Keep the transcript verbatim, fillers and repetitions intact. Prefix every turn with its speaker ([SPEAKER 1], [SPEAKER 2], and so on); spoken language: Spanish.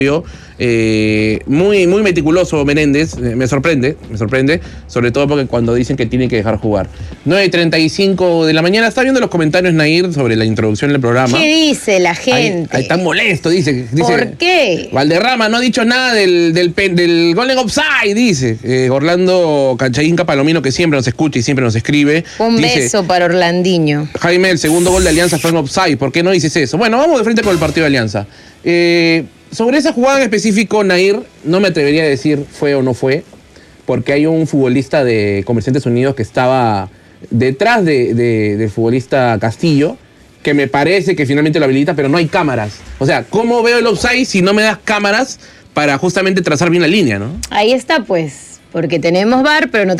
[SPEAKER 1] Eh, muy, muy meticuloso Menéndez, eh, me sorprende, me sorprende, sobre todo porque cuando dicen que tiene que dejar jugar. nueve y treinta y cinco de la mañana, está viendo los comentarios Nair sobre la introducción del programa.
[SPEAKER 2] ¿Qué dice la gente?
[SPEAKER 1] Ahí, ahí está molesto, dice, dice.
[SPEAKER 2] ¿Por qué?
[SPEAKER 1] Valderrama no ha dicho nada del, del, del Golden Offside, dice. Eh, Orlando Canchaínca Palomino, que siempre nos escucha y siempre nos escribe.
[SPEAKER 2] Un
[SPEAKER 1] dice,
[SPEAKER 2] beso para Orlandinho.
[SPEAKER 1] Jaime, el segundo gol de Alianza fue en offside, ¿por qué no dices eso? Bueno, vamos de frente con el partido de Alianza. Eh... Sobre esa jugada en específico, Nair, no me atrevería a decir fue o no fue, porque hay un futbolista de Comerciantes Unidos que estaba detrás de, de, del futbolista Castillo, que me parece que finalmente lo habilita, pero no hay cámaras. O sea, ¿cómo veo el offside si no me das cámaras para justamente trazar bien la línea, ¿no?
[SPEAKER 2] Ahí está, pues, porque tenemos V A R, pero no